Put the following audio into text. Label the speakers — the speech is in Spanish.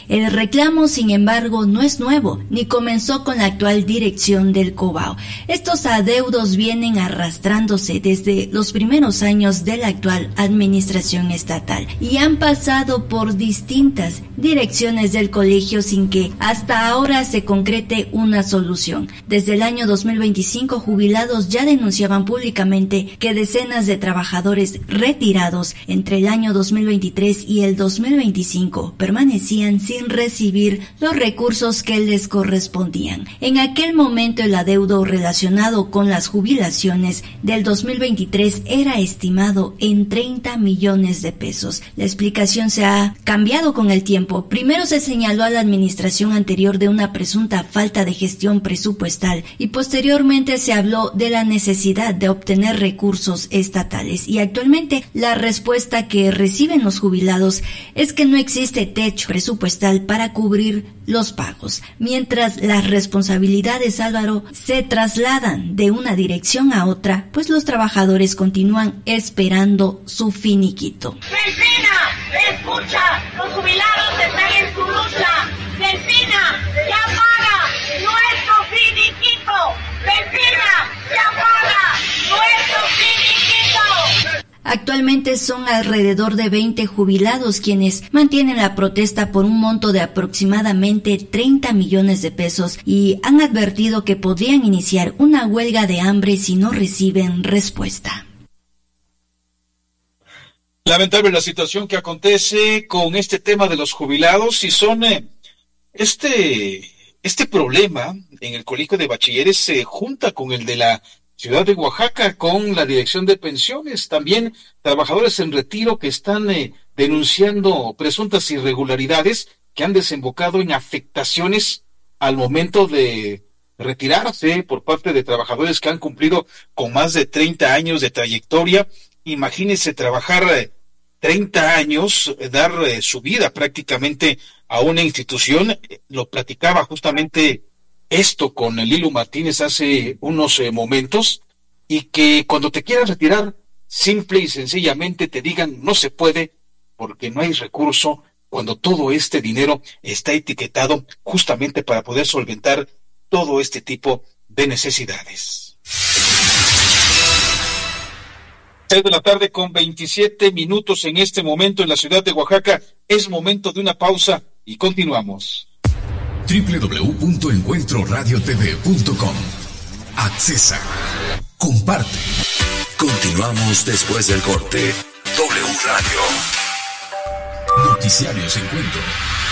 Speaker 1: El reclamo, sin embargo, no es nuevo, ni comenzó con la actual dirección del Cobao. Estos adeudos vienen arrastrándose desde los primeros años de la actual administración estatal y han pasado por distintas direcciones del colegio sin que hasta ahora se concrete una solución. Desde el año 2025, jubilados ya denunciaban públicamente que decenas de trabajadores retirados entre el año 2023 y el 2025 permanecían sin recibir los recursos que les correspondían. En aquel momento, el adeudo relacionado con las jubilaciones del 2023 era estimado en 30 millones de pesos. La explicación se ha cambiado con el tiempo. Primero se señaló a la administración anterior de una presunta falta de gestión presupuestal y posteriormente se habló de la necesidad de obtener recursos estatales. Y actualmente la respuesta que reciben los jubilados es que no existe techo presupuestal para cubrir los pagos, mientras las responsabilidades, Álvaro, se trasladan de una dirección a otra, pues los trabajadores continúan esperando su finiquito.
Speaker 2: ¡Delfina! ¡Escucha! ¡Los jubilados están en su lucha! ¡Delfina! ¡Ya paga nuestro finiquito! ¡Delfina! ¡Ya paga nuestro finiquito!
Speaker 1: Actualmente son alrededor de 20 jubilados quienes mantienen la protesta por un monto de aproximadamente 30 millones de pesos y han advertido que podrían iniciar una huelga de hambre si no reciben respuesta.
Speaker 3: Lamentable la situación que acontece con este tema de los jubilados y son este problema en el colegio de bachilleres se junta con el de la ciudad de Oaxaca, con la dirección de pensiones, también trabajadores en retiro que están denunciando presuntas irregularidades que han desembocado en afectaciones al momento de retirarse por parte de trabajadores que han cumplido con más de 30 años de trayectoria. Imagínense trabajar 30 años, dar su vida prácticamente a una institución. Lo platicaba justamente esto con Lilu Martínez hace unos momentos, y que cuando te quieras retirar, simple y sencillamente te digan no se puede porque no hay recurso, cuando todo este dinero está etiquetado justamente para poder solventar todo este tipo de necesidades. 6 de la tarde con 27 minutos en este momento en la ciudad de Oaxaca. Es momento de una pausa y continuamos.
Speaker 4: www.encuentroradiotv.com. Accesa. Comparte. Continuamos después del corte. W Radio. Noticiarios Encuentro.